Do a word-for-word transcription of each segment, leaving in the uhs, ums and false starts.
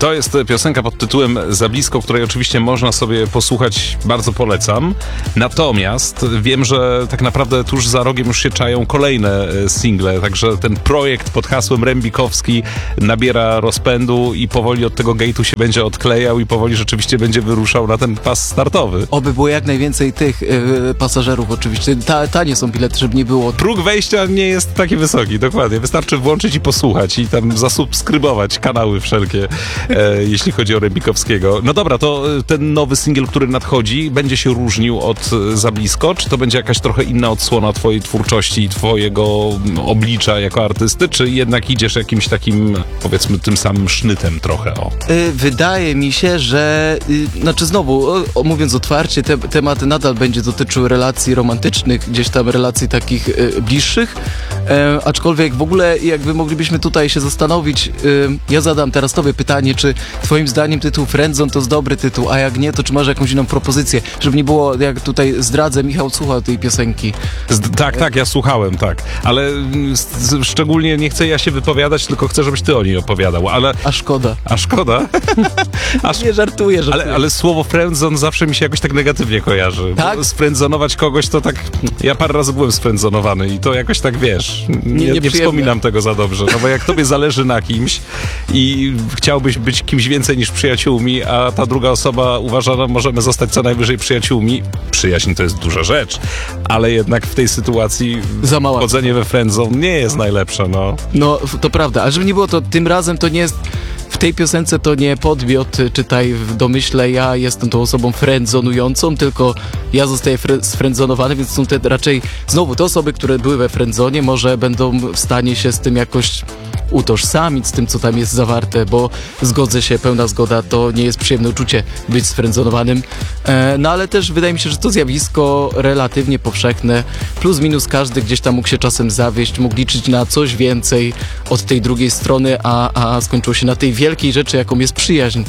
To jest piosenka pod tytułem Za blisko, której oczywiście można sobie posłuchać, bardzo polecam. Natomiast wiem, że tak naprawdę tuż za rogiem już się czają kolejne single, także ten projekt pod hasłem Rembikowski nabiera rozpędu i powoli od tego gate'u się będzie odklejał i powoli rzeczywiście będzie wyruszał na ten pas startowy. Oby było jak najwięcej tych yy, pasażerów oczywiście. Ta, tanie są bilety, żeby nie było. Próg wejścia nie jest taki wysoki, dokładnie. Wystarczy włączyć i posłuchać i tam zasubskrybować kanały wszelkie, e, jeśli chodzi o Rembikowskiego. No dobra, to ten nowy singiel, który nadchodzi, będzie się różnił od Za blisko? Czy to będzie jakaś trochę inna odsłona twojej twórczości i twojego oblicza jako artysty? Czy jednak idziesz jakimś takim, powiedzmy, tym samym sznytem trochę? O. Yy, wydaje mi się, że yy, znaczy znowu, o, o, mówiąc otwarcie, te, temat nadal będzie dotyczył relacji romantycznych, gdzieś tam relacji takich yy, bliższych, yy, aczkolwiek w ogóle jakby moglibyśmy tutaj się zastanowić, yy, ja zadam teraz tobie pytanie, czy twoim zdaniem tytuł Friendzone to jest dobry tytuł, a jak nie, to czy masz jakąś inną propozycję, żeby nie było, jak tutaj zdradzę, Michał słuchał tej piosenki. Z, tak, tak, ja słuchałem, tak, ale z, z, szczególnie nie chcę ja się wypowiadać, tylko chcę, żebyś ty o niej opowiadał, ale... A szkoda. A szkoda? A sz... Nie żartuję, żartuję. Ale, ale słowo friendzone zawsze mi się jakoś tak negatywnie kojarzy. Tak? Sfriendzonować kogoś to tak... Ja parę razy byłem sfriendzonowany i to jakoś tak, wiesz, nie, nie, nie wspominam tego za dobrze, no bo jak tobie zależy na kimś i chciałbyś być kimś więcej niż przyjaciółmi, a ta druga osoba uważa, że możemy zostać co najwyżej przyjaciółmi, przyjaźń to jest duża rzecz, ale jednak w tej sytuacji za mała. Chodzenie we friendzone nie jest najlepsze, no. No, to prawda, a żeby nie było, to tym razem to nie jest... W tej piosence to nie podmiot, czytaj w domyśle, ja jestem tą osobą friendzonującą, tylko ja zostaję fre- sfriendzonowany, więc są te raczej znowu te osoby, które były we friendzonie, może będą w stanie się z tym jakoś utożsamić, z tym, co tam jest zawarte, bo zgodzę się, pełna zgoda, to nie jest przyjemne uczucie być sfriendzonowanym, e, no ale też wydaje mi się, że to zjawisko relatywnie powszechne, plus minus każdy gdzieś tam mógł się czasem zawieść, mógł liczyć na coś więcej od tej drugiej strony, a, a skończyło się na tej wielkiej rzeczy, jaką jest przyjaźń.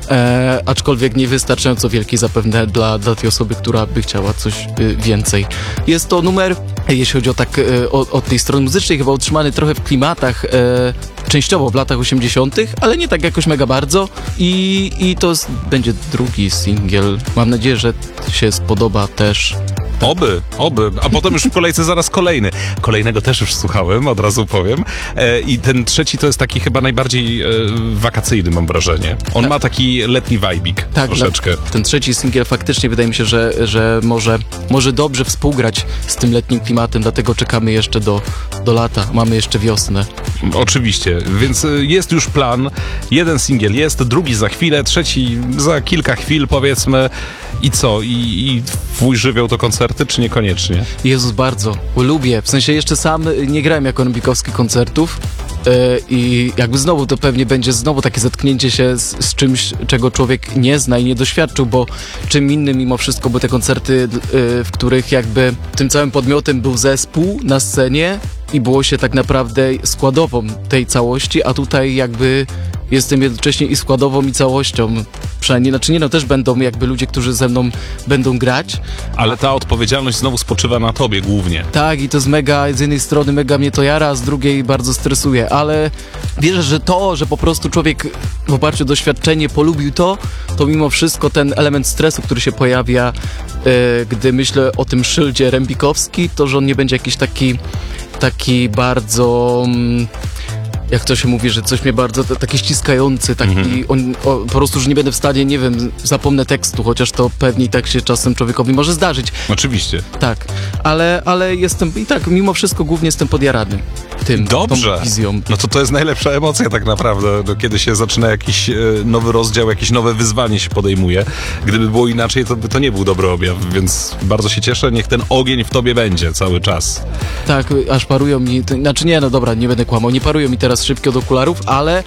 E, aczkolwiek niewystarczająco wielkiej zapewne dla, dla tej osoby, która by chciała coś y, więcej. Jest to numer, jeśli chodzi o tak y, o, od tej strony muzycznej, chyba utrzymany trochę w klimatach, y, częściowo w latach osiemdziesiątych, ale nie tak jakoś mega bardzo i, i to jest, będzie drugi singiel. Mam nadzieję, że się spodoba też. Oby, oby, a potem już w kolejce zaraz kolejny. Kolejnego też już słuchałem, od razu powiem. E, I ten trzeci to jest taki chyba najbardziej e, wakacyjny, mam wrażenie. On tak. ma taki letni vibik tak, troszeczkę. La, ten trzeci singiel faktycznie wydaje mi się, że, że może, może dobrze współgrać z tym letnim klimatem, dlatego czekamy jeszcze do, do lata. Mamy jeszcze wiosnę. Oczywiście, więc jest już plan. Jeden singiel jest, drugi za chwilę, trzeci za kilka chwil, powiedzmy. I co? I, i twój żywioł to koncerty, czy niekoniecznie? Jezus, bardzo. Lubię. W sensie jeszcze sam nie grałem jako Rembikowski koncertów yy, i jakby znowu to pewnie będzie znowu takie zetknięcie się z, z czymś, czego człowiek nie zna i nie doświadczył, bo czym innym mimo wszystko były te koncerty, yy, w których jakby tym całym podmiotem był zespół na scenie i było się tak naprawdę składową tej całości, a tutaj jakby jestem jednocześnie i składową, i całością. Przynajmniej, znaczy nie no, też będą jakby ludzie, którzy ze mną będą grać. Ale ta odpowiedzialność znowu spoczywa na tobie głównie. Tak, i to jest mega, z jednej strony mega mnie to jara, a z drugiej bardzo stresuje, ale wierzę, że to, że po prostu człowiek w oparciu o doświadczenie polubił to, to mimo wszystko ten element stresu, który się pojawia, yy, gdy myślę o tym szyldzie Rembikowski, to, że on nie będzie jakiś taki, taki bardzo... Mm, jak to się mówi, że coś mnie bardzo t- taki ściskający, taki mm-hmm. on, o, po prostu, że nie będę w stanie, nie wiem, zapomnę tekstu, chociaż to pewnie i tak się czasem człowiekowi może zdarzyć. Oczywiście. Tak, ale, ale jestem i tak mimo wszystko głównie jestem podjarany tym, Dobrze. tą wizją. No to to jest najlepsza emocja tak naprawdę, no, kiedy się zaczyna jakiś e, nowy rozdział, jakieś nowe wyzwanie się podejmuje. Gdyby było inaczej, to by to nie był dobry objaw, więc bardzo się cieszę, niech ten ogień w tobie będzie cały czas. Tak, aż parują mi, to, znaczy nie, no dobra, nie będę kłamał, nie parują mi teraz szybko od okularów, ale,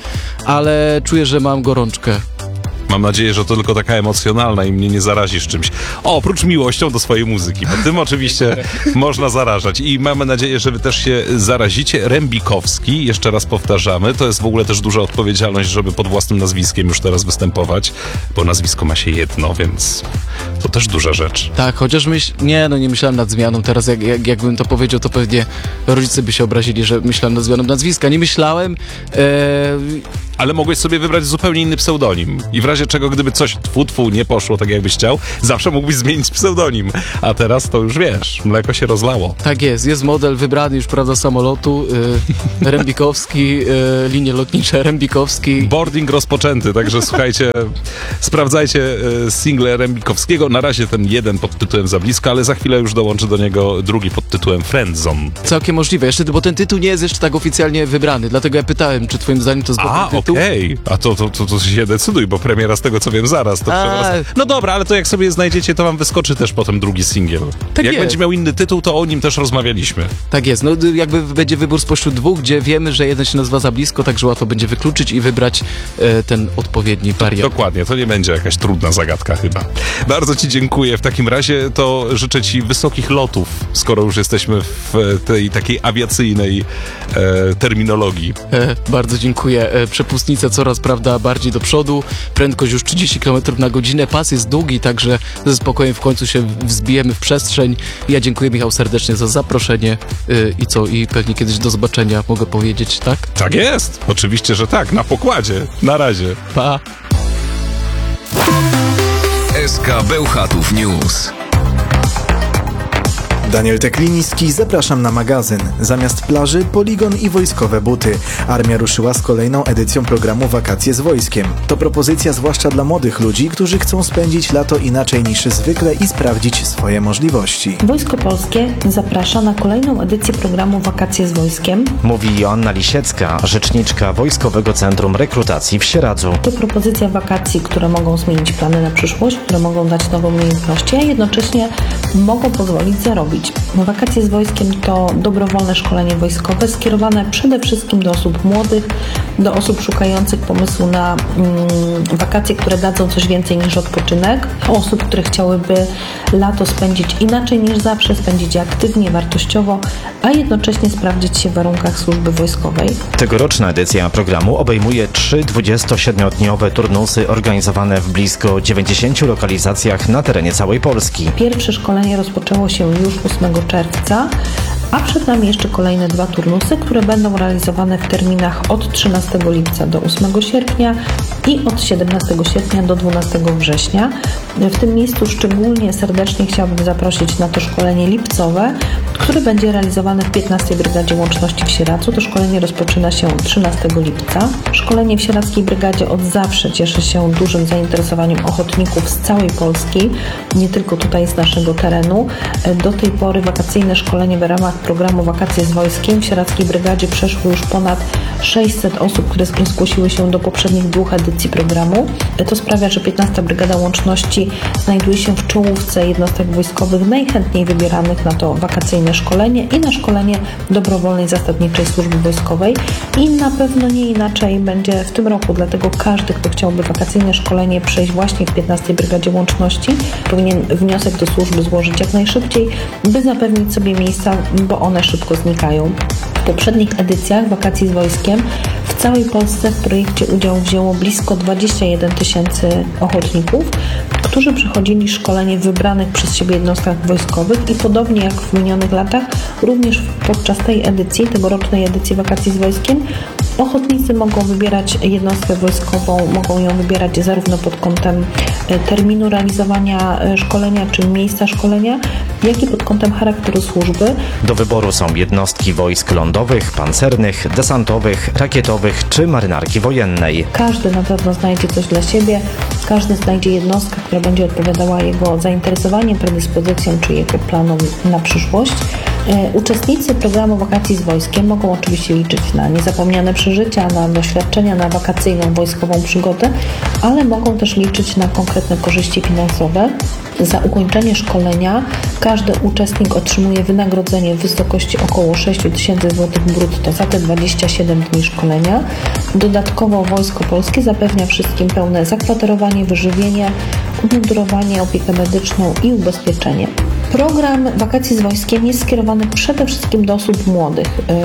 ale czuję, że mam gorączkę. Mam nadzieję, że to tylko taka emocjonalna i mnie nie zarazisz czymś. O, oprócz miłością do swojej muzyki, bo tym oczywiście można zarażać. I mamy nadzieję, że wy też się zarazicie. Rembikowski, jeszcze raz powtarzamy, to jest w ogóle też duża odpowiedzialność, żeby pod własnym nazwiskiem już teraz występować, bo nazwisko ma się jedno, więc to też duża rzecz. Tak, chociaż myśl... Nie, no nie myślałem nad zmianą. Teraz jak, jak, jakbym to powiedział, to pewnie rodzice by się obrazili, że myślałem nad zmianą nazwiska. Nie myślałem, e... ale mogłeś sobie wybrać zupełnie inny pseudonim. I w razie czego, gdyby coś tfu, tfu nie poszło tak jakbyś chciał, zawsze mógłbyś zmienić pseudonim. A teraz to już wiesz, mleko się rozlało. Tak jest, jest model wybrany już, prawda, samolotu, y, Rembikowski, y, linie lotnicze Rembikowski. Boarding rozpoczęty, także słuchajcie, sprawdzajcie y, single Rembikowskiego. Na razie ten jeden pod tytułem Za blisko, ale za chwilę już dołączy do niego drugi pod tytułem Friendzone. Całkiem możliwe, jeszcze, bo ten tytuł nie jest jeszcze tak oficjalnie wybrany, dlatego ja pytałem, czy twoim zdaniem to jest A, dobry tytuł? okej. A to, to, to, to się decyduj, bo premiera z tego co wiem zaraz. To A. przepraszam. No dobra, ale to jak sobie znajdziecie, to wam wyskoczy też potem drugi singiel. Tak jak jest. będzie miał inny tytuł, to o nim też rozmawialiśmy. Tak jest, no y, jakby będzie wybór spośród dwóch, gdzie wiemy, że jeden się nazywa Za blisko, także łatwo będzie wykluczyć i wybrać e, ten odpowiedni wariant. Dokładnie, to nie będzie jakaś trudna zagadka chyba. Bardzo ci dziękuję. W takim razie to życzę ci wysokich lotów, skoro już jesteśmy w tej takiej awiacyjnej e, terminologii. E, bardzo dziękuję. E, przepustnica coraz, prawda, bardziej do przodu, prędkość już trzydzieści kilometrów na godzinę, pas jest długi, także ze spokojem w końcu się wzbijemy w przestrzeń. Ja dziękuję, Michał, serdecznie za zaproszenie e, i co, i pewnie kiedyś do zobaczenia, mogę powiedzieć, tak? Tak jest, oczywiście, że tak, na pokładzie. Na razie. Pa! S K Bełchatów News. Daniel Tekliński, zapraszam na magazyn. Zamiast plaży, poligon i wojskowe buty. Armia ruszyła z kolejną edycją programu Wakacje z wojskiem. To propozycja zwłaszcza dla młodych ludzi, którzy chcą spędzić lato inaczej niż zwykle i sprawdzić swoje możliwości. Wojsko Polskie zaprasza na kolejną edycję programu Wakacje z wojskiem. Mówi Joanna Lisiecka, rzeczniczka Wojskowego Centrum Rekrutacji w Sieradzu. To propozycja wakacji, które mogą zmienić plany na przyszłość, które mogą dać nowe umiejętności, a jednocześnie mogą pozwolić zarobić. Wakacje z wojskiem to dobrowolne szkolenie wojskowe skierowane przede wszystkim do osób młodych, do osób szukających pomysłu na mm, wakacje, które dadzą coś więcej niż odpoczynek, osób, które chciałyby lato spędzić inaczej niż zawsze, spędzić je aktywnie, wartościowo, a jednocześnie sprawdzić się w warunkach służby wojskowej. Tegoroczna edycja programu obejmuje trzy dwudziestosiedmiodniowe turnusy organizowane w blisko dziewięćdziesięciu lokalizacjach na terenie całej Polski. Pierwsze szkolenie rozpoczęło się już ósmego czerwca, a przed nami jeszcze kolejne dwa turnusy, które będą realizowane w terminach od trzynastego lipca do ósmego sierpnia i od siedemnastego sierpnia do dwunastego września. W tym miejscu szczególnie serdecznie chciałabym zaprosić na to szkolenie lipcowe, które będzie realizowane w piętnastej Brygadzie Łączności w Sieradzu. To szkolenie rozpoczyna się trzynastego lipca. Szkolenie w Sieradzkiej Brygadzie od zawsze cieszy się dużym zainteresowaniem ochotników z całej Polski, nie tylko tutaj z naszego terenu. Do tej pory wakacyjne szkolenie w ramach programu Wakacje z wojskiem w Sieradzkiej Brygadzie przeszło już ponad sześćset osób, które zgłosiły się do poprzednich dwóch edycji programu. To sprawia, że piętnasta Brygada Łączności znajduje się w czołówce jednostek wojskowych najchętniej wybieranych na to wakacyjne szkolenie i na szkolenie dobrowolnej zasadniczej służby wojskowej. I na pewno nie inaczej będzie w tym roku, dlatego każdy, kto chciałby wakacyjne szkolenie przejść właśnie w piętnastej Brygadzie Łączności, powinien wniosek do służby złożyć jak najszybciej, by zapewnić sobie miejsca, bo one szybko znikają. W poprzednich edycjach Wakacji z wojskiem w całej Polsce w projekcie udział wzięło blisko dwadzieścia jeden tysięcy ochotników, którzy przechodzili szkolenie w wybranych przez siebie jednostkach wojskowych i podobnie jak w minionych latach, również podczas tej edycji, tegorocznej edycji Wakacji z wojskiem, ochotnicy mogą wybierać jednostkę wojskową, mogą ją wybierać zarówno pod kątem terminu realizowania szkolenia czy miejsca szkolenia, jak i pod kątem charakteru służby. Do wyboru są jednostki wojsk lądowych, pancernych, desantowych, rakietowych czy marynarki wojennej. Każdy na pewno znajdzie coś dla siebie, każdy znajdzie jednostkę, która będzie odpowiadała jego zainteresowaniom, predyspozycjom czy jego planom na przyszłość. Uczestnicy programu Wakacji z wojskiem mogą oczywiście liczyć na niezapomniane przeżycia, na doświadczenia, na wakacyjną wojskową przygodę, ale mogą też liczyć na konkretne korzyści finansowe. Za ukończenie szkolenia każdy uczestnik otrzymuje wynagrodzenie w wysokości około sześć tysięcy złotych brutto za te dwadzieścia siedem dni szkolenia. Dodatkowo Wojsko Polskie zapewnia wszystkim pełne zakwaterowanie, wyżywienie, umundurowanie, opiekę medyczną i ubezpieczenie. Program Wakacji z Wojskiem jest skierowany przede wszystkim do osób młodych,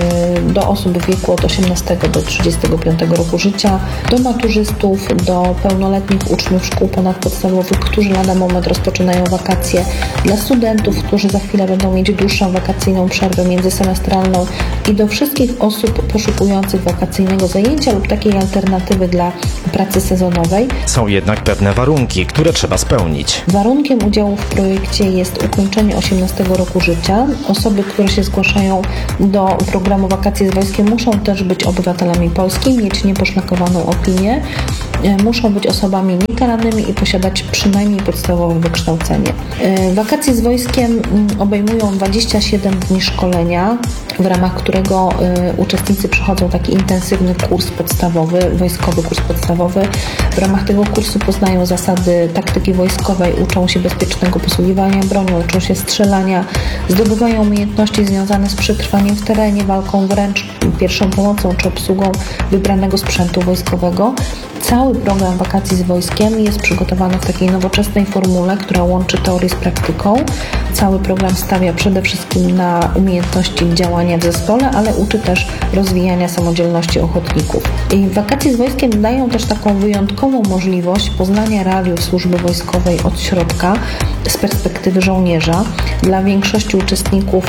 do osób w wieku od osiemnastego do trzydziestego piątego roku życia, do maturzystów, do pełnoletnich uczniów szkół ponadpodstawowych, którzy lada moment rozpoczynają wakacje, dla studentów, którzy za chwilę będą mieć dłuższą wakacyjną przerwę międzysemestralną i do wszystkich osób poszukujących wakacyjnego zajęcia lub takiej alternatywy dla pracy sezonowej. Są jednak pewne warunki, które trzeba spełnić. Warunkiem udziału w projekcie jest ukończenie osiemnastego roku życia. Osoby, które się zgłaszają do programu Wakacje z Wojskiem, muszą też być obywatelami Polski, mieć nieposzlakowaną opinię, muszą być osobami niekaranymi i posiadać przynajmniej podstawowe wykształcenie. Wakacje z Wojskiem obejmują dwadzieścia siedem dni szkolenia, w ramach którego uczestnicy przechodzą taki intensywny kurs podstawowy, wojskowy kurs podstawowy. W ramach tego kursu poznają zasady taktyki wojskowej, uczą się bezpiecznego posługiwania bronią, uczą się strzelania, zdobywają umiejętności związane z przetrwaniem w terenie, walką wręcz, pierwszą pomocą czy obsługą wybranego sprzętu wojskowego. Cały program Wakacji z Wojskiem jest przygotowany w takiej nowoczesnej formule, która łączy teorię z praktyką. Cały program stawia przede wszystkim na umiejętności działania w zespole, ale uczy też rozwijania samodzielności ochotników. I Wakacje z Wojskiem dają też taką wyjątkową możliwość poznania realiów służby wojskowej od środka, z perspektywy żołnierza. Dla większości uczestników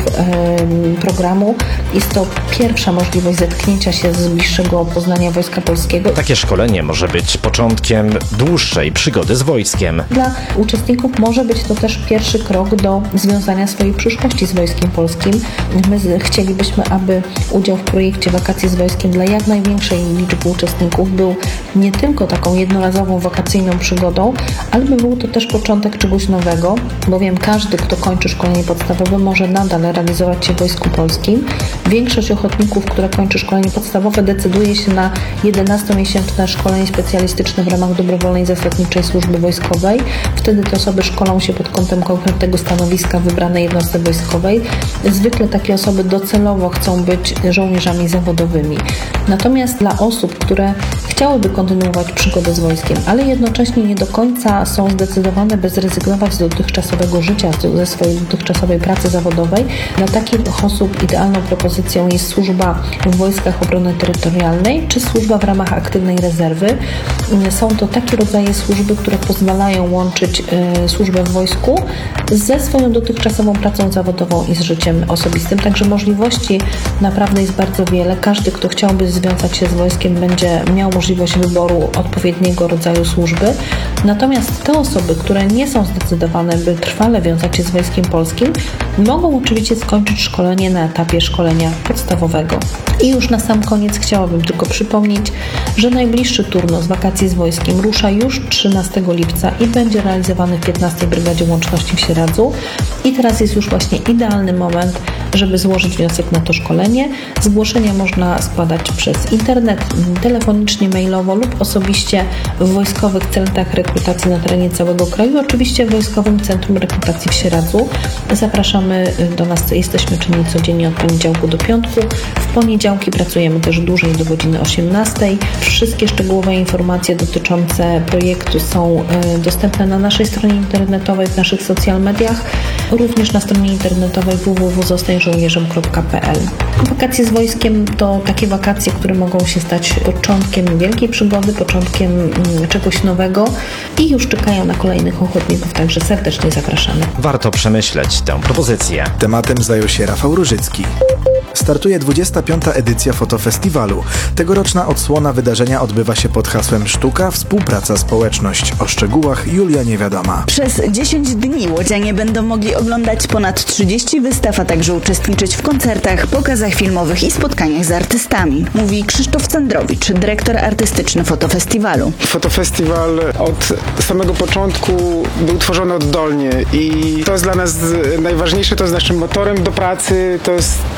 y, programu jest to pierwsza możliwość zetknięcia się z bliższego poznania Wojska Polskiego. Takie szkolenie może być początkiem dłuższej przygody z wojskiem. Dla uczestników może być to też pierwszy krok do związania swojej przyszłości z Wojskiem Polskim. My z, chcielibyśmy, aby udział w projekcie Wakacje z Wojskiem dla jak największej liczby uczestników był nie tylko taką jednorazową wakacyjną przygodą, ale by był to też początek czegoś nowego, bowiem każdy, kto kończy szkolenie podstawowe, może nadal realizować się w Wojsku Polskim. Większość ochotników, która kończy szkolenie podstawowe, decyduje się na jedenastomiesięczne szkolenie specjalistyczne w ramach dobrowolnej zasadniczej służby wojskowej. Wtedy te osoby szkolą się pod kątem konkretnego stanowiska wybranej jednostce wojskowej. Zwykle takie osoby docelowo chcą być żołnierzami zawodowymi. Natomiast dla osób, które chciałyby kontynuować przygodę z wojskiem, ale jednocześnie nie do końca są zdecydowane, by zrezygnować z dotychczasowego życia, ze swojej dotychczasowej pracy zawodowej, dla takich osób idealną propozycją jest służba w Wojskach Obrony Terytorialnej czy służba w ramach aktywnej rezerwy. Są to takie rodzaje służby, które pozwalają łączyć y, służbę w wojsku ze swoją dotychczasową pracą zawodową i z życiem osobistym. Także możliwości naprawdę jest bardzo wiele. Każdy, kto chciałby związać się z wojskiem, będzie miał możliwość wyboru odpowiedniego rodzaju służby. Natomiast te osoby, które nie są zdecydowane, by trwale wiązać się z Wojskiem Polskim, mogą oczywiście skończyć szkolenie na etapie szkolenia podstawowego. I już na sam koniec chciałabym tylko przypomnieć, że najbliższy turnus Wakacji z Wojskiem rusza już trzynastego lipca i będzie realizowany w piętnastej Brygadzie Łączności w Sieradzu. I teraz jest już właśnie idealny moment, żeby złożyć wniosek na to szkolenie. Zgłoszenia można składać przez internet, telefonicznie, mailowo lub osobiście w wojskowych centrach rekrutacji na terenie całego kraju, oczywiście w Wojskowym Centrum Rekrutacji w Sieradzu. Zapraszamy do nas, jesteśmy czynni codziennie od poniedziałku do piątku. W poniedziałki pracujemy też dłużej do godziny osiemnastej. Wszystkie szczegółowe informacje dotyczące projektu są dostępne na naszej stronie internetowej, w naszych social mediach, również na stronie internetowej w w w kropka zostań żołnierzem kropka p l. Wakacje z wojskiem to takie wakacje, które mogą się stać początkiem wielkiej przygody, początkiem czegoś nowego i już czekają na kolejnych ochotników, także serdecznie zapraszamy. Warto przemyśleć tę propozycję. Tematem zajął się Rafał Różycki. Startuje dwudziesta piąta edycja fotofestiwalu. Tegoroczna odsłona wydarzenia odbywa się pod hasłem Sztuka, Współpraca, Społeczność. O szczegółach Julia Niewiadoma. Przez dziesięć dni łodzianie będą mogli oglądać ponad trzydzieści wystaw, a także uczestniczyć w koncertach, pokazach filmowych i spotkaniach z artystami. Mówi Krzysztof Cendrowicz, dyrektor artystyczny fotofestiwalu. Fotofestiwal od samego początku był tworzony oddolnie i to jest dla nas najważniejsze, to jest naszym motorem do pracy, to, jest, to daje nam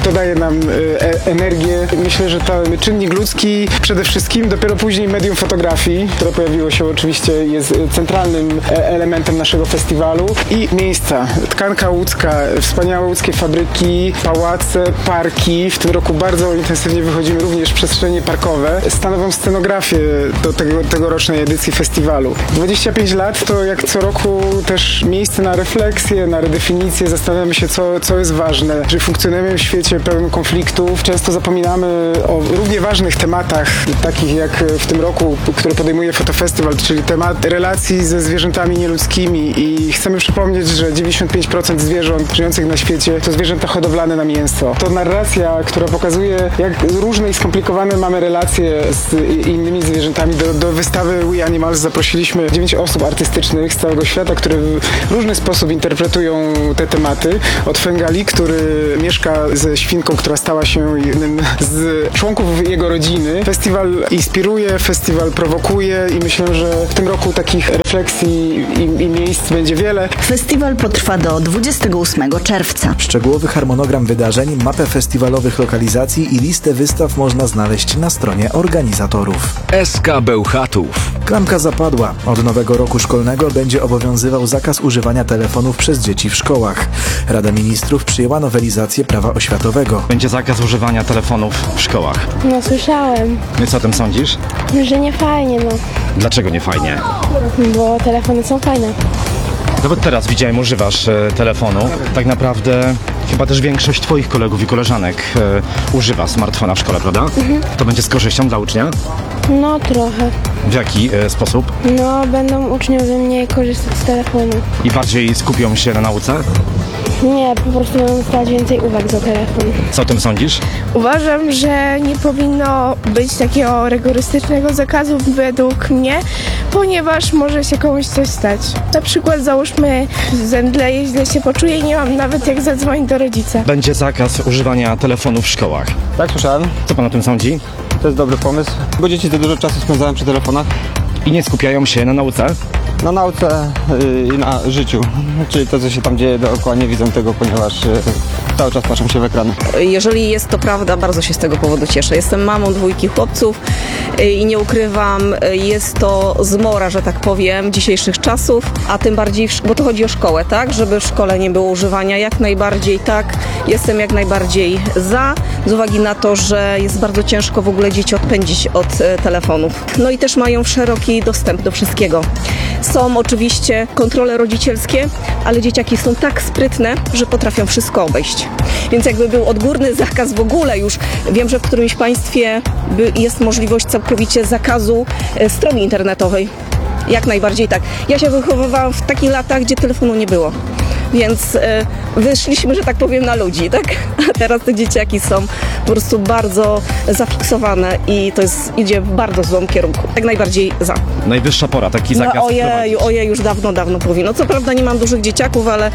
nam e, energię. Myślę, że ten czynnik ludzki przede wszystkim, dopiero później medium fotografii, które pojawiło się oczywiście, jest centralnym elementem naszego festiwalu i miejsca. Tkanka łódzka, wspaniałe łódzkie fabryki, pałace, parki. W tym roku bardzo intensywnie wychodzimy również w przestrzenie parkowe. Stanowią scenografię do tego, tegorocznej edycji festiwalu. dwadzieścia pięć lat to jak co roku też miejsce na refleksję, na redefinicję. Zastanawiamy się, co, co jest ważne. Że funkcjonujemy w świecie pełnym konfliktów. Często zapominamy o równie ważnych tematach, takich jak w tym roku, który podejmuje Fotofestiwal, czyli temat relacji ze zwierzętami nieludzkimi i chcemy przypomnieć, że dziewięćdziesiąt pięć procent zwierząt żyjących na świecie to zwierzęta hodowlane na mięso. To narracja, która pokazuje, jak różne i skomplikowane mamy relacje z innymi zwierzętami. Do, do wystawy We Animals zaprosiliśmy dziewięć osób artystycznych z całego świata, które w różny sposób interpretują te tematy. Od Fengali, który mieszka ze świnką, która stała się jednym z członków jego rodziny. Festiwal inspiruje, festiwal prowokuje i myślę, że w tym roku takich refleksji i, i miejsc będzie wiele. Festiwal potrwa do dwudziestego ósmego czerwca. Szczegółowy harmonogram wydarzeń, mapę festiwalowych lokalizacji i listę wystaw można znaleźć na stronie organizatorów. S K Bełchatów. Klamka zapadła. Od nowego roku szkolnego będzie obowiązywał zakaz używania telefonów przez dzieci w szkołach. Rada Ministrów przyjęła nowelizację prawa oświatowego. Będzie zakaz używania telefonów w szkołach. No słyszałem, No i co o tym sądzisz? że nie fajnie, no, Dlaczego nie fajnie? bo telefony są fajne. Nawet teraz widziałem, używasz e, telefonu. Tak naprawdę chyba też większość twoich kolegów i koleżanek e, używa smartfona w szkole, prawda? Mhm. To będzie z korzyścią dla ucznia? No trochę. W jaki e, sposób? No będą uczniowie mniej korzystać z telefonu. I bardziej skupią się na nauce? Nie, po prostu będą dostać więcej uwag za telefon. Co o tym sądzisz? Uważam, że nie powinno być takiego rygorystycznego zakazu według mnie, ponieważ może się komuś coś stać. Na przykład załóżmy zemdleję, źle się poczuję i nie mam nawet jak zadzwonić do rodzica. Będzie zakaz używania telefonów w szkołach. Tak, słyszałem. Co pan o tym sądzi? To jest dobry pomysł, bo dzieci za dużo czasu spędzają przy telefonach. I nie skupiają się na nauce? Na nauce yy, i na życiu. Czyli to, co się tam dzieje dookoła, nie widzą tego, ponieważ yy, cały czas patrzą się w ekrany. Jeżeli jest to prawda, bardzo się z tego powodu cieszę. Jestem mamą dwójki chłopców i nie ukrywam, jest to zmora, że tak powiem, dzisiejszych czasów, a tym bardziej, bo to chodzi o szkołę, tak? Żeby w szkole nie było używania, jak najbardziej tak. Jestem jak najbardziej za, z uwagi na to, że jest bardzo ciężko w ogóle dzieci odpędzić od telefonów. No i też mają szeroki dostęp do wszystkiego. Są oczywiście kontrole rodzicielskie, ale dzieciaki są tak sprytne, że potrafią wszystko obejść. Więc jakby był odgórny zakaz w ogóle już, wiem, że w którymś państwie jest możliwość całkowicie zakazu strony internetowej. Jak najbardziej tak. Ja się wychowywałam w takich latach, gdzie telefonu nie było. Więc y, wyszliśmy, że tak powiem, na ludzi, tak? A teraz te dzieciaki są po prostu bardzo zafiksowane i to jest, idzie w bardzo złym kierunku. Jak najbardziej za. Najwyższa pora, taki zakaz No ojej, wprowadzić. ojej, już dawno, dawno powinno. Co prawda nie mam dużych dzieciaków, ale,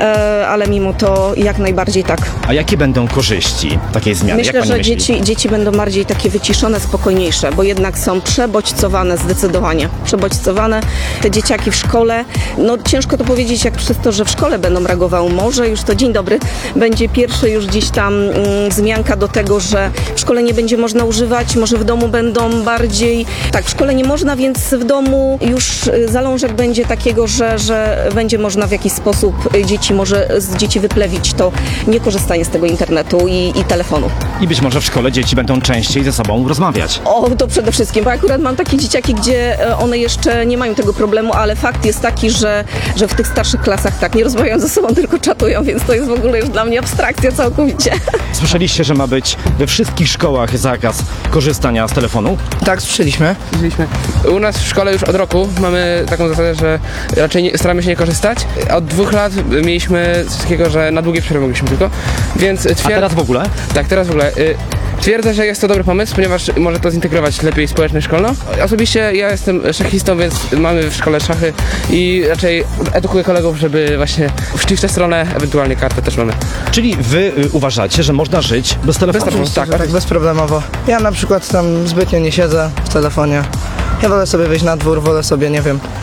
e, ale mimo to jak najbardziej tak. A jakie będą korzyści takiej zmiany? Myślę, Jak pani że myśli? dzieci, dzieci będą bardziej takie wyciszone, spokojniejsze, bo jednak są przebodźcowane zdecydowanie. Przebodźcowane te dzieciaki w szkole. No ciężko to powiedzieć, jak przez to, że w szkole będą reagowały. Może już to dzień dobry będzie pierwszy już gdzieś tam mm, wzmianka do tego, że w szkole nie będzie można używać, może w domu będą bardziej... Tak, w szkole nie można, więc w domu już y, zalążek będzie takiego, że, że będzie można w jakiś sposób y, dzieci może z dzieci wyplewić to niekorzystanie z tego internetu i, i telefonu. I być może w szkole dzieci będą częściej ze sobą rozmawiać. O, to przede wszystkim, bo akurat mam takie dzieciaki, gdzie e, one jeszcze nie mają tego problemu, ale fakt jest taki, że, że w tych starszych klasach tak nie rozmawiają ze sobą, tylko czatują, więc to jest w ogóle już dla mnie abstrakcja całkowicie. Słyszeliście, że ma być we wszystkich szkołach zakaz korzystania z telefonu? Tak, słyszeliśmy. słyszeliśmy. U nas w szkole już od roku mamy taką zasadę, że raczej nie, staramy się nie korzystać. Od dwóch lat mieliśmy coś takiego, że na długie przerwy mogliśmy tylko, więc twierd... A teraz w ogóle? Tak, teraz w ogóle. Y Twierdzę, że jest to dobry pomysł, ponieważ może to zintegrować lepiej społeczność szkolną. Osobiście ja jestem szachistą, więc mamy w szkole szachy i raczej edukuję kolegów, żeby właśnie szli w tę stronę, ewentualnie kartę też mamy. Czyli wy y, uważacie, że można żyć bez telefonu? Bez telefonu, tak, tak bezproblemowo. Ja na przykład tam zbytnio nie siedzę w telefonie. Ja wolę sobie wyjść na dwór, wolę sobie, nie wiem,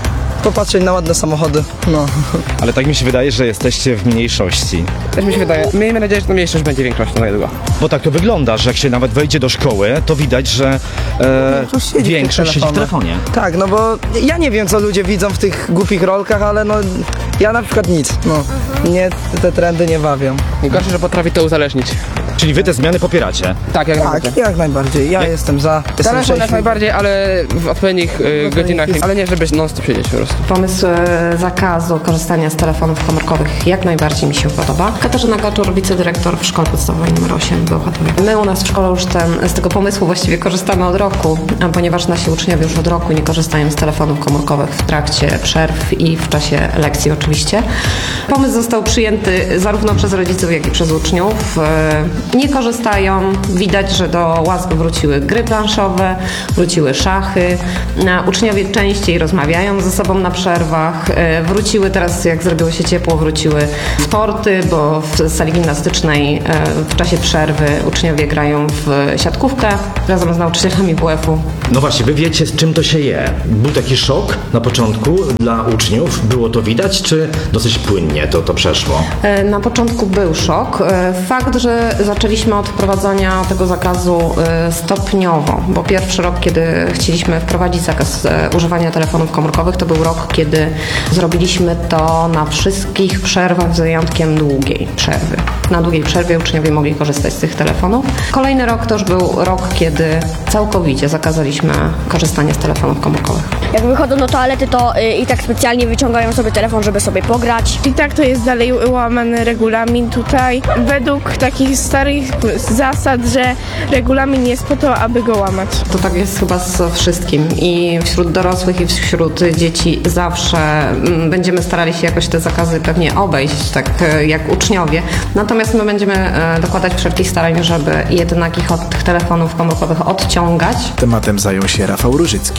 popatrzeć na ładne samochody. No. Ale tak mi się wydaje, że jesteście w mniejszości. Też mi się wydaje. Miejmy nadzieję, że to mniejszość będzie większością na niedługo. Bo tak to wygląda, że jak się nawet wejdzie do szkoły, to widać, że e, Większość siedzi w tych większość siedzi w telefonach. telefonie. Tak, no bo ja nie wiem, co ludzie widzą w tych głupich rolkach, ale no ja na przykład nic. No. Mnie te trendy nie bawią. Gorsze, że potrafi to uzależnić. Czyli wy te zmiany popieracie? Tak, jak Tak, najbardziej. jak najbardziej. Ja jestem za. Jestem Telefon jak szczęśliwy. najbardziej, ale w odpowiednich y, godzinach, ale nie żeby non-stop siedzieć po prostu. Pomysł e, zakazu korzystania z telefonów komórkowych jak najbardziej mi się podoba. Katarzyna Gaczur, wicedyrektor w szkole podstawowej numer osiem w Bełchatowie. My u nas w szkole już ten, z tego pomysłu właściwie korzystamy od roku, a ponieważ nasi uczniowie już od roku nie korzystają z telefonów komórkowych w trakcie przerw i w czasie lekcji oczywiście. Pomysł został przyjęty zarówno przez rodziców, jak i przez uczniów. E, Nie korzystają. Widać, że do łask wróciły gry planszowe, wróciły szachy. Na- Uczniowie częściej rozmawiają ze sobą na przerwach. E, Wróciły teraz, jak zrobiło się ciepło, wróciły sporty, bo w sali gimnastycznej e, w czasie przerwy uczniowie grają w siatkówkę razem z nauczycielami W F-u. No właśnie, wy wiecie, z czym to się je. Był taki szok na początku dla uczniów? Było to widać, czy dosyć płynnie to, to przeszło? E, Na początku był szok. E, Fakt, że zaczęliśmy od wprowadzania tego zakazu e, stopniowo, bo pierwszy rok, kiedy chcieliśmy wprowadzić zakaz e, używania telefonów komórkowych, to był rok, kiedy zrobiliśmy to na wszystkich przerwach z wyjątkiem długiej przerwy. Na długiej przerwie uczniowie mogli korzystać z tych telefonów. Kolejny rok to już był rok, kiedy całkowicie zakazaliśmy korzystania z telefonów komórkowych. Jak wychodzą do toalety, to y, i tak specjalnie wyciągają sobie telefon, żeby sobie pograć. I tak to jest dalej łamany regulamin tutaj. Według takich starych zasad, że regulamin jest po to, aby go łamać. To tak jest chyba z wszystkim i wśród dorosłych i wśród dzieci zawsze mm, będziemy starali się jakoś te zakazy pewnie obejść, tak e, jak uczniowie. Natomiast my będziemy e, dokładać wszelkich starań, żeby jednak ich od tych telefonów komórkowych odciągać. Tematem zajął się Rafał Różycki.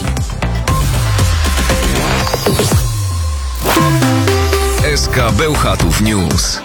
S K Bełchatów News.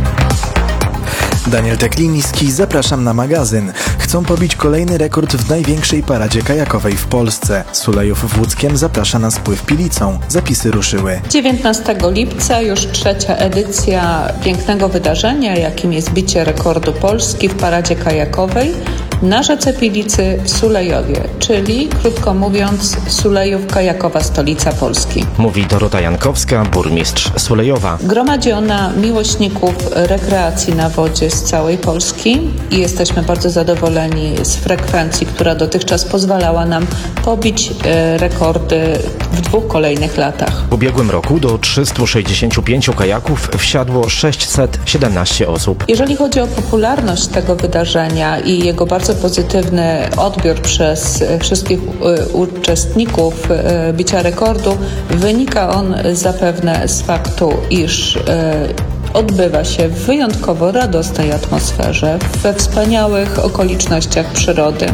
Daniel Tekliński, zapraszam na magazyn. Chcą pobić kolejny rekord w największej paradzie kajakowej w Polsce. Sulejów Włódzkiem zaprasza na spływ Pilicą. Zapisy ruszyły. dziewiętnastego lipca już trzecia edycja pięknego wydarzenia, jakim jest bicie rekordu Polski w paradzie kajakowej na rzece Pilicy w Sulejowie, czyli krótko mówiąc Sulejów kajakowa stolica Polski. Mówi Dorota Jankowska, burmistrz Sulejowa. Gromadzi ona miłośników rekreacji na wodzie z całej Polski i jesteśmy bardzo zadowoleni z frekwencji, która dotychczas pozwalała nam pobić e, rekordy w dwóch kolejnych latach. W ubiegłym roku do trzystu sześćdziesięciu pięciu kajaków wsiadło sześćset siedemnaście osób. Jeżeli chodzi o popularność tego wydarzenia i jego bardzo pozytywny odbiór przez wszystkich uczestników bicia rekordu, wynika on zapewne z faktu, iż odbywa się w wyjątkowo radosnej atmosferze, we wspaniałych okolicznościach przyrody,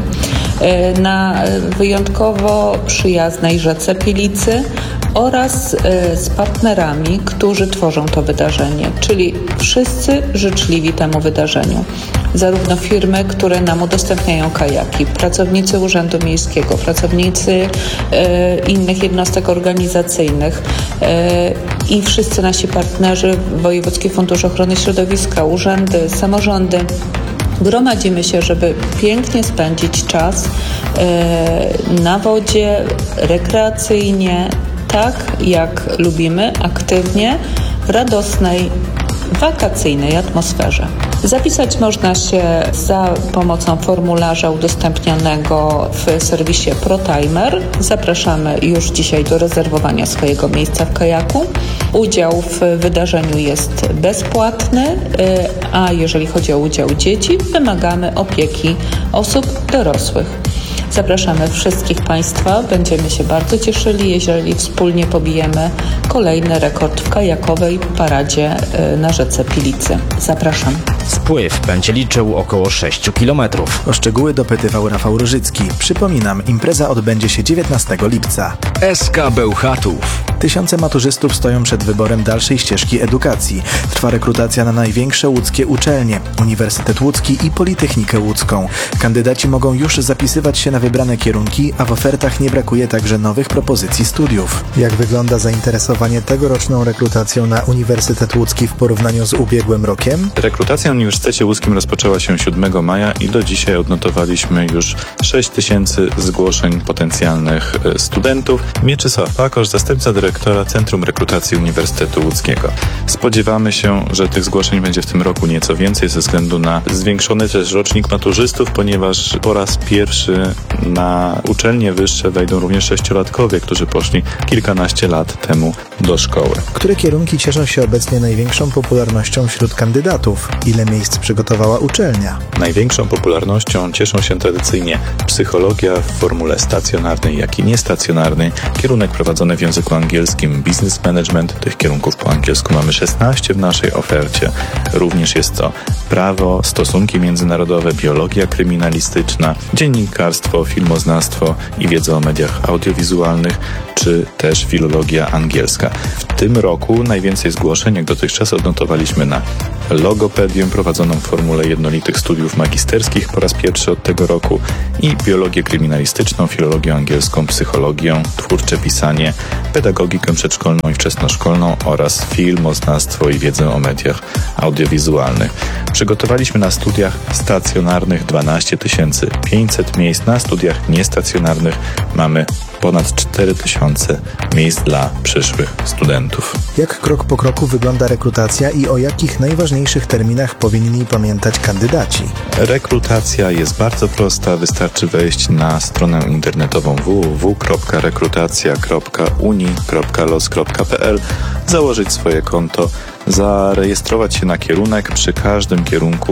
na wyjątkowo przyjaznej rzece Pilicy oraz z partnerami, którzy tworzą to wydarzenie, czyli wszyscy życzliwi temu wydarzeniu. Zarówno firmy, które nam udostępniają kajaki, pracownicy Urzędu Miejskiego, pracownicy e, innych jednostek organizacyjnych e, i wszyscy nasi partnerzy, Wojewódzki Fundusz Ochrony Środowiska, urzędy, samorządy. Gromadzimy się, żeby pięknie spędzić czas e, na wodzie, rekreacyjnie, tak jak lubimy, aktywnie, w radosnej, wakacyjnej atmosferze. Zapisać można się za pomocą formularza udostępnionego w serwisie ProTimer. Zapraszamy już dzisiaj do rezerwowania swojego miejsca w kajaku. Udział w wydarzeniu jest bezpłatny, a jeżeli chodzi o udział dzieci, wymagamy opieki osób dorosłych. Zapraszamy wszystkich Państwa. Będziemy się bardzo cieszyli, jeżeli wspólnie pobijemy kolejny rekord w kajakowej paradzie na rzece Pilicy. Zapraszam. Spływ będzie liczył około sześć kilometrów. O szczegóły dopytywał Rafał Różycki. Przypominam, impreza odbędzie się dziewiętnastego lipca. S K Bełchatów. Tysiące maturzystów stoją przed wyborem dalszej ścieżki edukacji. Trwa rekrutacja na największe łódzkie uczelnie, Uniwersytet Łódzki i Politechnikę Łódzką. Kandydaci mogą już zapisywać się na wybrane kierunki, a w ofertach nie brakuje także nowych propozycji studiów. Jak wygląda zainteresowanie tegoroczną rekrutacją na Uniwersytet Łódzki w porównaniu z ubiegłym rokiem? Rekrutacja na Uniwersytecie Łódzkim rozpoczęła się siódmego maja i do dzisiaj odnotowaliśmy już sześć tysięcy zgłoszeń potencjalnych studentów. Mieczysław Pakosz, zastępca dyrektora Centrum Rekrutacji Uniwersytetu Łódzkiego. Spodziewamy się, że tych zgłoszeń będzie w tym roku nieco więcej ze względu na zwiększony też rocznik maturzystów, ponieważ po raz pierwszy na uczelnie wyższe wejdą również sześciolatkowie, którzy poszli kilkanaście lat temu do szkoły. Które kierunki cieszą się obecnie największą popularnością wśród kandydatów? Ile miejsc przygotowała uczelnia? Największą popularnością cieszą się tradycyjnie psychologia w formule stacjonarnej, jak i niestacjonarnej. Kierunek prowadzony w języku angielskim, business management. Tych kierunków po angielsku mamy szesnaście w naszej ofercie. Również jest to prawo, stosunki międzynarodowe, biologia kryminalistyczna, dziennikarstwo, filmoznawstwo i wiedza o mediach audiowizualnych, czy też filologia angielska. W tym roku najwięcej zgłoszeń, jak dotychczas, odnotowaliśmy na logopedię prowadzoną w formule jednolitych studiów magisterskich po raz pierwszy od tego roku i biologię kryminalistyczną, filologię angielską, psychologię, twórcze pisanie, pedagogikę przedszkolną i wczesnoszkolną oraz filmoznawstwo i wiedzę o mediach audiowizualnych. Przygotowaliśmy na studiach stacjonarnych dwanaście tysięcy pięćset miejsc, na studiach niestacjonarnych mamy ponad cztery tysiące miejsc dla przyszłych studentów. Jak krok po kroku wygląda rekrutacja i o jakich najważniejszych terminach powinni pamiętać kandydaci? Rekrutacja jest bardzo prosta, wystarczy wejść na stronę internetową w w w kropka rekrutacja kropka uni kropka los kropka p l, założyć swoje konto, zarejestrować się na kierunek. Przy każdym kierunku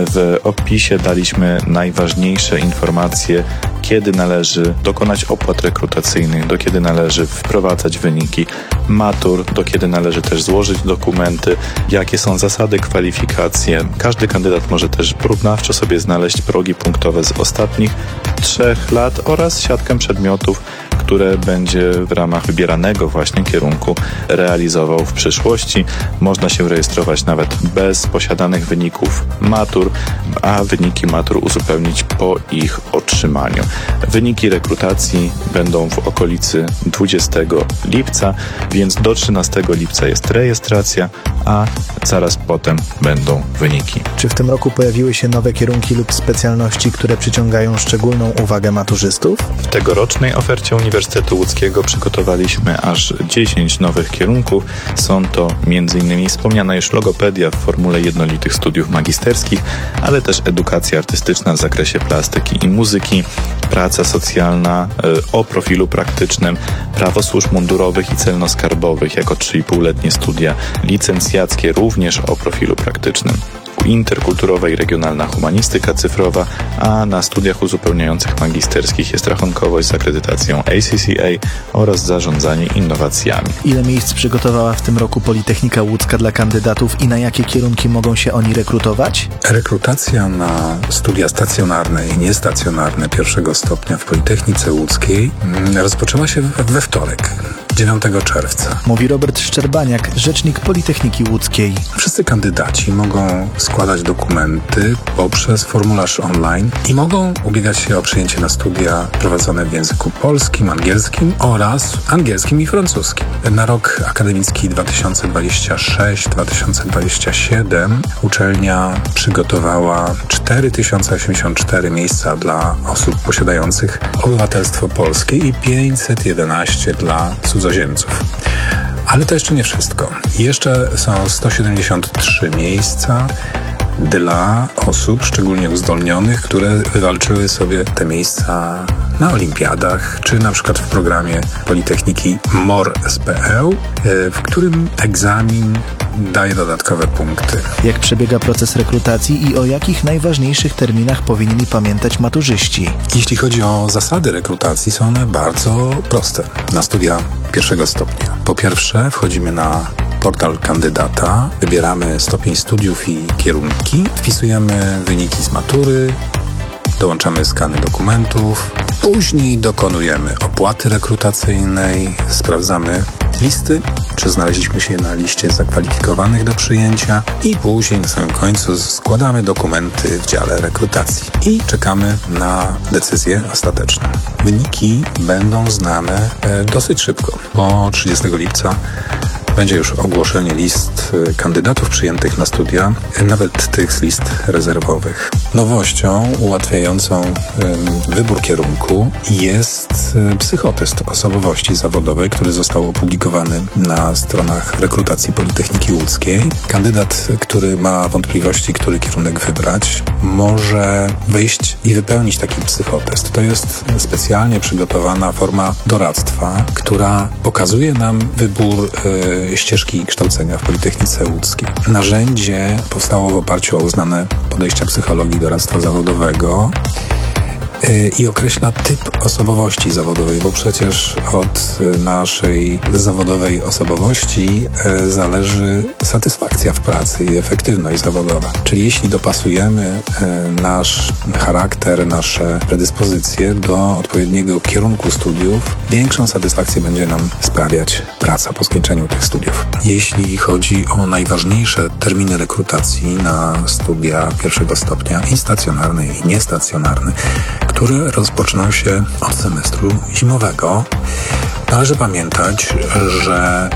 w opisie daliśmy najważniejsze informacje, kiedy należy dokonać opłat rekrutacyjnych, do kiedy należy wprowadzać wyniki matur, do kiedy należy też złożyć dokumenty, jakie są zasady, kwalifikacje. Każdy kandydat może też porównawczo sobie znaleźć progi punktowe z ostatnich trzech lat oraz siatkę przedmiotów, które będzie w ramach wybieranego właśnie kierunku realizował w przyszłości. Można się rejestrować nawet bez posiadanych wyników matur, a wyniki matur uzupełnić po ich otrzymaniu. Wyniki rekrutacji będą w okolicy dwudziestego lipca, więc do trzynastego lipca jest rejestracja, a zaraz potem będą wyniki. Czy w tym roku pojawiły się nowe kierunki lub specjalności, które przyciągają szczególną uwagę maturzystów? W tegorocznej ofercie Uniwersytetu Łódzkiego przygotowaliśmy aż dziesięć nowych kierunków. Są to m.in. wspomniana już logopedia w formule jednolitych studiów magisterskich, ale też edukacja artystyczna w zakresie plastyki i muzyki, praca socjalna y, o profilu praktycznym, prawo służb mundurowych i celno-skarbowych jako trzyipółletnie studia licencjackie również o profilu praktycznym. Interkulturowa i regionalna humanistyka cyfrowa, a na studiach uzupełniających magisterskich jest rachunkowość z akredytacją A C C A oraz zarządzanie innowacjami. Ile miejsc przygotowała w tym roku Politechnika Łódzka dla kandydatów i na jakie kierunki mogą się oni rekrutować? Rekrutacja na studia stacjonarne i niestacjonarne pierwszego stopnia w Politechnice Łódzkiej rozpoczęła się we wtorek, dziewiątego czerwca. Mówi Robert Szczerbaniak, rzecznik Politechniki Łódzkiej. Wszyscy kandydaci mogą składać dokumenty poprzez formularz online i mogą ubiegać się o przyjęcie na studia prowadzone w języku polskim, angielskim oraz angielskim i francuskim. Na rok akademicki dwa tysiące dwudziesty szósty dwa tysiące dwudziesty siódmy uczelnia przygotowała cztery tysiące osiemdziesiąt cztery miejsca dla osób posiadających obywatelstwo polskie i pięćset jedenaście dla cudzoziemców. Ale to jeszcze nie wszystko. Jeszcze są sto siedemdziesiąt trzy miejsca dla osób szczególnie uzdolnionych, które wywalczyły sobie te miejsca na olimpiadach, czy na przykład w programie Politechniki M O R S P E, w którym egzamin daje dodatkowe punkty. Jak przebiega proces rekrutacji i o jakich najważniejszych terminach powinni pamiętać maturzyści? Jeśli chodzi o zasady rekrutacji, są one bardzo proste. Na studia pierwszego stopnia. Po pierwsze, wchodzimy na portal kandydata, wybieramy stopień studiów i kierunki, wpisujemy wyniki z matury, dołączamy skany dokumentów, później dokonujemy opłaty rekrutacyjnej, sprawdzamy listy, czy znaleźliśmy się na liście zakwalifikowanych do przyjęcia i później na samym końcu składamy dokumenty w dziale rekrutacji i czekamy na decyzję ostateczną. Wyniki będą znane e, dosyć szybko. Po trzydziestego lipca będzie już ogłoszenie list kandydatów przyjętych na studia, nawet tych z list rezerwowych. Nowością ułatwiającą wybór kierunku jest psychotest osobowości zawodowej, który został opublikowany na stronach rekrutacji Politechniki Łódzkiej. Kandydat, który ma wątpliwości, który kierunek wybrać, może wyjść i wypełnić taki psychotest. To jest specjalnie przygotowana forma doradztwa, która pokazuje nam wybór y, ścieżki kształcenia w Politechnice Łódzkiej. Narzędzie powstało w oparciu o uznane podejścia psychologii doradztwa zawodowego i określa typ osobowości zawodowej, bo przecież od naszej zawodowej osobowości zależy satysfakcja w pracy i efektywność zawodowa. Czyli jeśli dopasujemy nasz charakter, nasze predyspozycje do odpowiedniego kierunku studiów, większą satysfakcję będzie nam sprawiać praca po skończeniu tych studiów. Jeśli chodzi o najważniejsze terminy rekrutacji na studia pierwszego stopnia, i stacjonarny, i niestacjonarny, które rozpoczną się od semestru zimowego, należy pamiętać, że